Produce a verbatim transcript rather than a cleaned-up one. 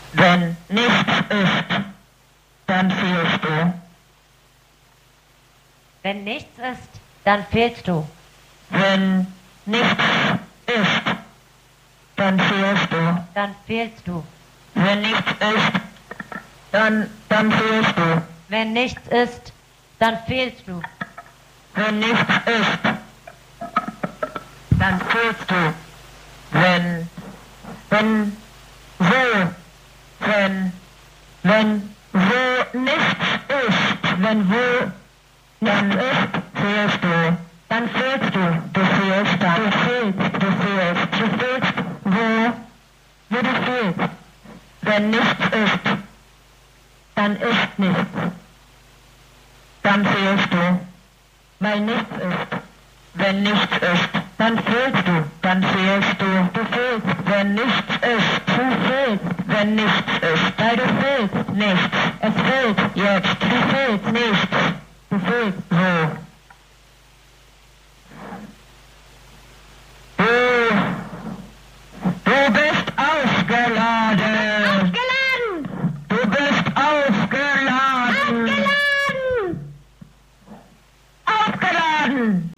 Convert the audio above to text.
Wenn nichts ist, dann fehlst du. Wenn nichts ist, dann fehlst du. Wenn nichts ist, dann fehlst du. Dann fehlst du. Wenn nichts ist, dann, dann fehlst du. Wenn nichts ist, dann fehlst du. Wenn nichts ist, dann fehlst du. Wenn, wenn, wo, wenn, wenn, wo nichts ist, wenn wo nichts ist, fehlst du. Dann fehlst du. Du fehlst dann. Du fehlst, du fehlst, du fehlst, wo, wo du fehlst. Wenn nichts ist, dann ist nichts. Dann fehlst du, weil nichts ist. Wenn nichts ist, dann fehlst du, dann fehlst du, du fehlst. Wenn nichts ist, du fehlst. Wenn nichts ist, weil du fehlst, nichts. Es fehlt jetzt.